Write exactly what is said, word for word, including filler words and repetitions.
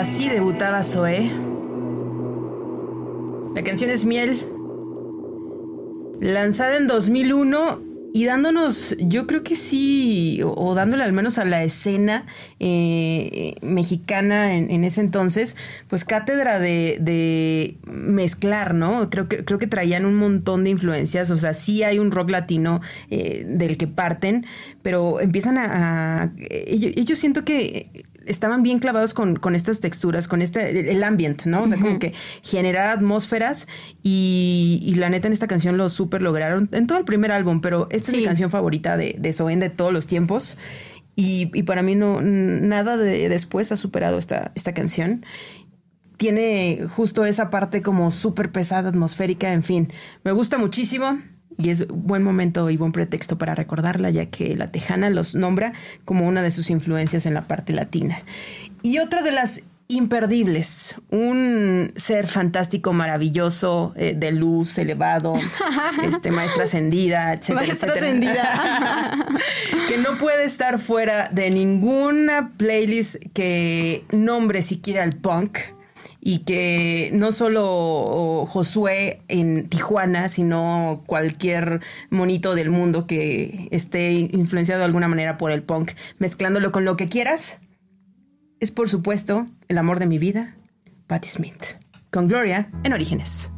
Así debutaba Zoé. La canción es Miel, lanzada en dos mil uno y dándonos, yo creo que sí, o, o dándole al menos a la escena eh, mexicana en, en ese entonces, pues cátedra de, de mezclar, ¿no? Creo que, creo que traían un montón de influencias, o sea, sí hay un rock latino eh, del que parten, pero empiezan a... a ellos, ellos siento que... estaban bien clavados con, con estas texturas, con este, el ambient, ¿no? O sea, uh-huh. como que generar atmósferas y, y la neta en esta canción lo súper lograron, en todo el primer álbum, pero esta sí. es mi canción favorita de, de Zoé de todos los tiempos y, y para mí no, nada de después ha superado esta, esta canción. Tiene justo esa parte como súper pesada, atmosférica, en fin, me gusta muchísimo. Y es buen momento y buen pretexto para recordarla, ya que La Tejana los nombra como una de sus influencias en la parte latina. Y otra de las imperdibles, un ser fantástico, maravilloso, eh, de luz, elevado, este, maestra ascendida, etcétera, maestra etcétera. ascendida. Que no puede estar fuera de ninguna playlist que nombre siquiera el punk. Y que no solo Josué en Tijuana, sino cualquier monito del mundo que esté influenciado de alguna manera por el punk, mezclándolo con lo que quieras, es por supuesto el amor de mi vida, Patti Smith, con Gloria en Orígenes.